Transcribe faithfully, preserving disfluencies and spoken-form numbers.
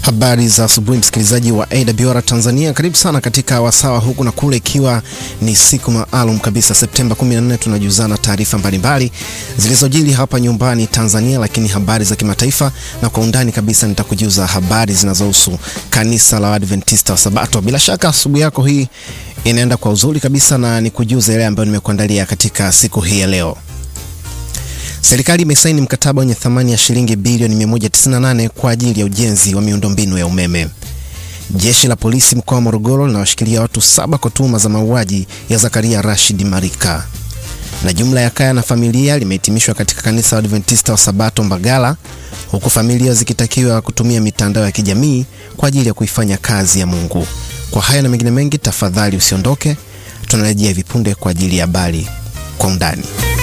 Habari za asubuhi msikilizaji wa A W R Tanzania. Karibu sana katika wasawa huku na kule, ikiwa ni siku maalum kabisa Septemba kumi na nne. Tunajuzana taarifa mbalimbali zilizojili hapa nyumbani Tanzania, lakini habari za kimataifa, na kwa undani kabisa nitakujuza habari zinazohusu kanisa la Adventista wa Sabato. Bila shaka asubuhi yako hii inaenda kwa uzuri kabisa, na nikujuza ile ambayo nimekuandalia katika siku hii ya leo. Serikali imesaini mkataba wenye thamani ya shilingi bilioni mia moja tisini na nane kwa ajili ya ujenzi wa miundombinu ya umeme. Jeshi la polisi mkoa wa Morogoro linawashikilia watu saba kwa tuhuma za mauaji ya Zakaria Rashid Marika. Na jumla ya kaya na familia limehitimishwa katika kanisa la Adventista wa Sabato Mbagala, huku familia zikitakiwa kutumia mitandao ya kijamii kwa ajili ya kuifanya kazi ya Mungu. Kwa haya na mengine mengi, tafadhali usiondoke. Tunarejea vipunde kwa ajili ya habari kwa undani.